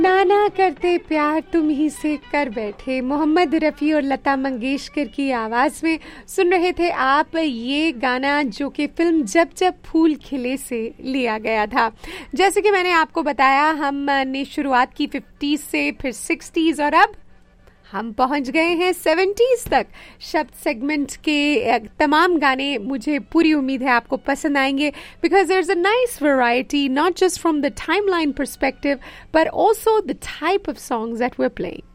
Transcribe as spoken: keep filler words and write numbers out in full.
नाना करते प्यार तुम ही से कर बैठे, मोहम्मद रफ़ी और लता मंगेशकर की आवाज़ में सुन रहे थे आप ये गाना, जो कि फिल्म जब जब फूल खिले से लिया गया था। जैसे कि मैंने आपको बताया, हमने शुरुआत की फिफ्टीज़ से, फिर सिक्सटीज़ और अब हम पहुंच गए हैं सेवेंटीज़ तक। शब्द सेगमेंट के तमाम गाने मुझे पूरी उम्मीद है आपको पसंद आएंगे, because there is a nice variety, not just from the timeline perspective but also the type of songs that we are playing.